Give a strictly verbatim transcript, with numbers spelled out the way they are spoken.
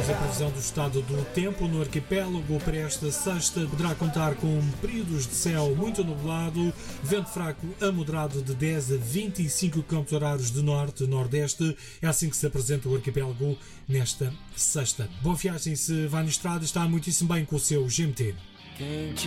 Temos a previsão do estado do tempo no arquipélago. Para esta sexta poderá contar com períodos de céu muito nublado, vento fraco a moderado de dez a vinte e cinco quilómetros horários de norte-nordeste. É assim que se apresenta o arquipélago nesta sexta. Boa viagem se vai na estrada, está muitíssimo bem com o seu G M T.